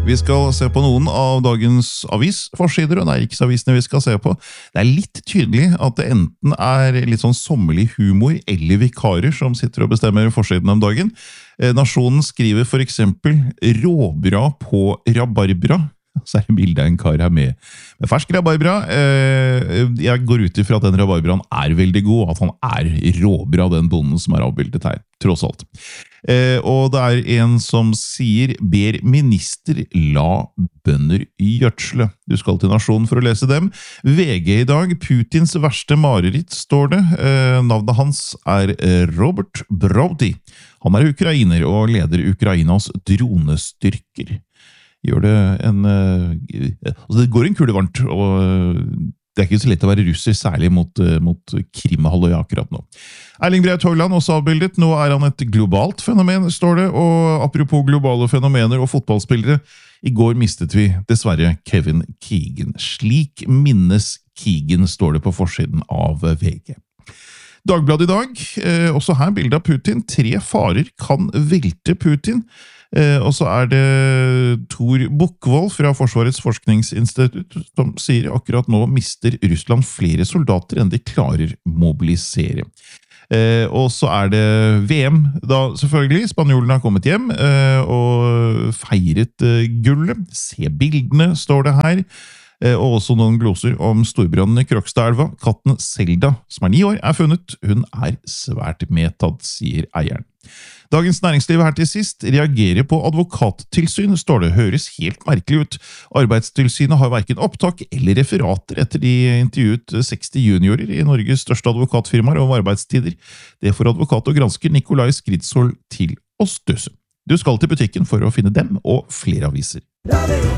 Vi skal se på noen av dagens avisforsider, og det ikke avisene vi skal se på. Det litt tydelig at det enten litt sånn sommerlig humor eller vikarer som sitter og bestemmer forsiden om dagen. Nasjonen skriver for eksempel «Råbra på rabarbra». Så det bildet av en kar her med fersk rabarbra. Jeg går ut ifra at den rabarbraen veldig god, at han råbra, den bonden som avbildet her, tross alt. Og det en som sier «Ber minister la bønder gjødsle». Du skal til Nasjonen for å lese dem. VG i dag, Putins verste mareritt, står det. Navnet hans Robert Brody. Han ukrainer og leder Ukrainas dronestyrker. Gjør det det går en kule varmt, og det ikke så lett å være russer, særlig mot Krimhalvøya akkurat nå. Erling Braut Haaland også avbildet. Nå han et globalt fenomen, står det, og apropos globale fenomener og fotballspillere, i går mistet vi dessverre Kevin Keegan. Slik minnes Keegan, står det på forsiden av VG. Dagbladet i dag, også her bildet av Putin. 3 farer kan velte Putin. Og så det Tor Bukkvold fra Forsvarets forskningsinstitutt som sier akkurat nå mister Russland flere soldater enn de klarer mobilisere. Og så det VM da selvfølgelig. Spanjolene har kommet hjem og feiret gullet. Se bildene, står det her. Og også noen gloser om storbrannen i Krokstadelva. Katten Zelda, som 9 år, funnet. Hun svært medtatt, sier eieren. Dagens Næringsliv her til sist reagerer på advokattilsyn, står det. Høres helt merkelig ut. Arbeidstilsynet har hverken opptak eller referater etter de intervjuet 60 juniorer i Norges største advokatfirmaer om arbeidstider. Det får advokat og gransker Nikolai Skridsvold til å støse. Du skal til butikken for å finne dem og flere aviser.